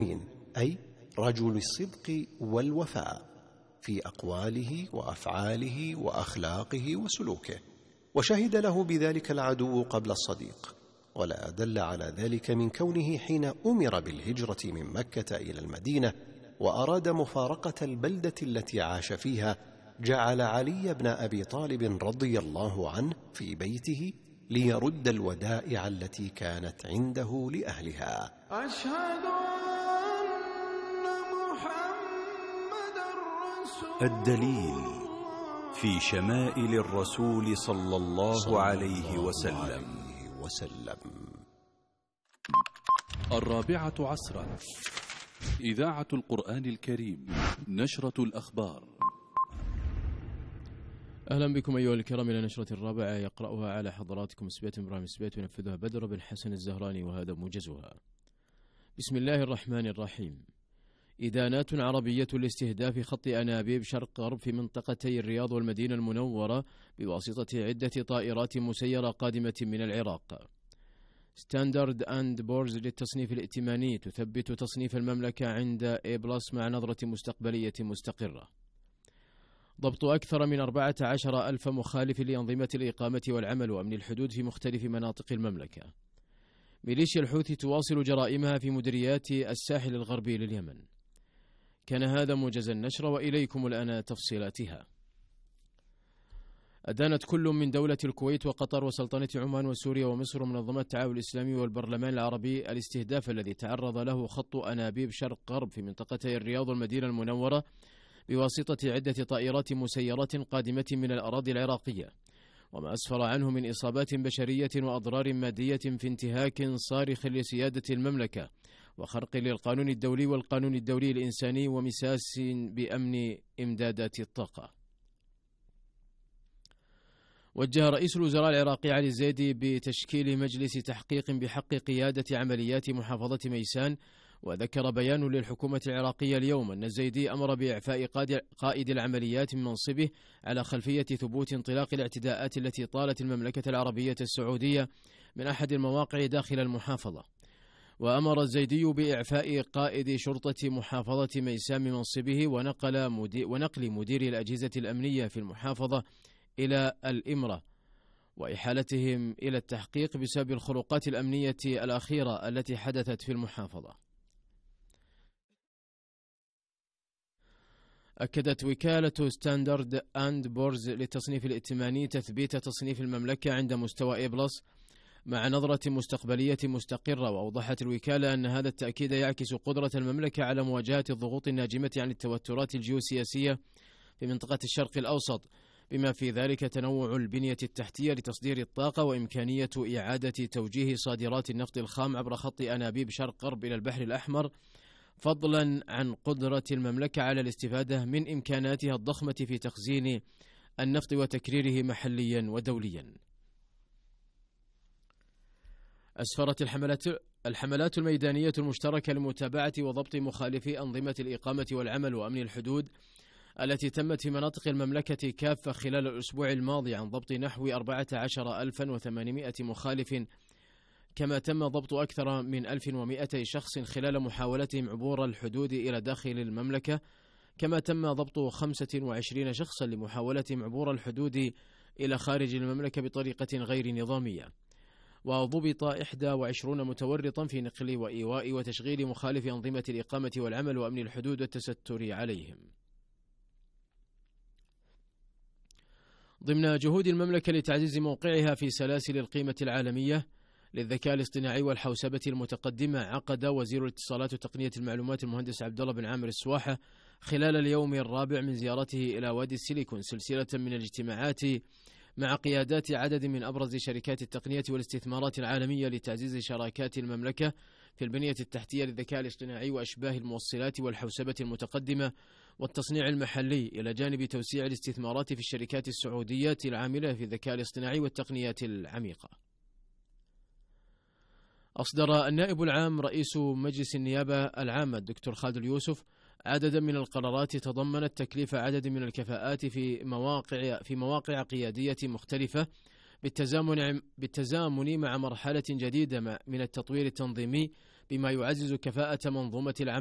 أي رجل الصدق والوفاء في أقواله وأفعاله وأخلاقه وسلوكه، وشهد له بذلك العدو قبل الصديق. ولا أدل على ذلك من كونه حين أمر بالهجرة من مكة إلى المدينة وأراد مفارقة البلدة التي عاش فيها، جعل علي بن أبي طالب رضي الله عنه في بيته ليرد الودائع التي كانت عنده لأهلها. أشهد أن محمد رسول الدليل في شمائل الرسول صلى الله عليه وسلم. 4 عصرا، إذاعة القرآن الكريم، نشرة الأخبار. أهلا بكم أيها الكرام إلى نشرة الرابعة، يقرأها على حضراتكم سبيت إبراهيم سبيت، وينفذها بدر بن حسن الزهراني، وهذا موجزها. بسم الله الرحمن الرحيم. إدانات عربية لاستهداف خط أنابيب شرق غرب في منطقتي الرياض والمدينة المنورة بواسطة عدة طائرات مسيرة قادمة من العراق. ستاندرد أند بورز للتصنيف الائتماني تثبت تصنيف المملكة عند A+ مع نظرة مستقبلية مستقرة. ضبط أكثر من 14,000 مخالف لأنظمة الإقامة والعمل وأمن الحدود في مختلف مناطق المملكة. ميليشيا الحوثي تواصل جرائمها في مديريات الساحل الغربي لليمن. كان هذا موجز النشر، وإليكم الآن تفصيلاتها. أدانت كل من دولة الكويت وقطر وسلطنة عمان وسوريا ومصر ومنظمة التعاون الإسلامي والبرلمان العربي الاستهداف الذي تعرض له خط أنابيب شرق غرب في منطقتي الرياض والمدينة المنورة بواسطة عدة طائرات مسيرات قادمة من الأراضي العراقية، وما أسفر عنه من إصابات بشرية وأضرار مادية في انتهاك صارخ لسيادة المملكة وخرق للقانون الدولي والقانون الدولي الإنساني ومساس بأمن إمدادات الطاقة. وجه رئيس الوزراء العراقي علي الزيدي بتشكيل مجلس تحقيق بحق قيادة عمليات محافظة ميسان، وذكر بيان للحكومة العراقية اليوم أن الزيدي أمر بإعفاء قائد العمليات من منصبه على خلفية ثبوت انطلاق الاعتداءات التي طالت المملكة العربية السعودية من أحد المواقع داخل المحافظة. وأمر الزيدي بإعفاء قائد شرطة محافظة ميسان من منصبه ونقل مدير الأجهزة الأمنية في المحافظة إلى الإمرة وإحالتهم إلى التحقيق بسبب الخروقات الأمنية الأخيرة التي حدثت في المحافظة. أكدت وكالة ستاندرد أند بورز للتصنيف الائتماني تثبيت تصنيف المملكة عند مستوى A+ مع نظرة مستقبلية مستقرة، وأوضحت الوكالة أن هذا التأكيد يعكس قدرة المملكة على مواجهة الضغوط الناجمة عن التوترات الجيوسياسية في منطقة الشرق الأوسط، بما في ذلك تنوع البنية التحتية لتصدير الطاقة وإمكانية إعادة توجيه صادرات النفط الخام عبر خط أنابيب شرق غرب إلى البحر الأحمر، فضلا عن قدرة المملكة على الاستفادة من إمكاناتها الضخمة في تخزين النفط وتكريره محليا ودوليا. أسفرت الحملات الميدانية المشتركة لمتابعة وضبط مخالفي أنظمة الإقامة والعمل وأمن الحدود التي تمت في مناطق المملكة كافة خلال الأسبوع الماضي عن ضبط نحو 14,800 مخالف، كما تم ضبط أكثر من 1,200 شخص خلال محاولتهم عبور الحدود إلى داخل المملكة، كما تم ضبط 25 شخصا لمحاولتهم عبور الحدود إلى خارج المملكة بطريقة غير نظامية، وضبط 21 متورطا في نقل وإيواء وتشغيل مخالف أنظمة الإقامة والعمل وأمن الحدود والتستر عليهم. ضمن جهود المملكة لتعزيز موقعها في سلاسل القيمة العالمية للذكاء الاصطناعي والحوسبة المتقدمة، عقد وزير الاتصالات وتقنية المعلومات المهندس عبد الله بن عامر السواحة خلال اليوم الرابع من زيارته إلى وادي السيليكون سلسلة من الاجتماعات مع قيادات عدد من أبرز شركات التقنية والاستثمارات العالمية لتعزيز شراكات المملكة في البنية التحتية للذكاء الاصطناعي وأشباه الموصلات والحوسبة المتقدمة والتصنيع المحلي، إلى جانب توسيع الاستثمارات في الشركات السعودية العاملة في الذكاء الاصطناعي والتقنيات العميقة. أصدر النائب العام رئيس مجلس النيابة العامة الدكتور خالد اليوسف عددا من القرارات تضمنت تكليف عدد من الكفاءات في مواقع قيادية مختلفة بالتزامن مع مرحلة جديدة من التطوير التنظيمي بما يعزز كفاءة منظومة العمل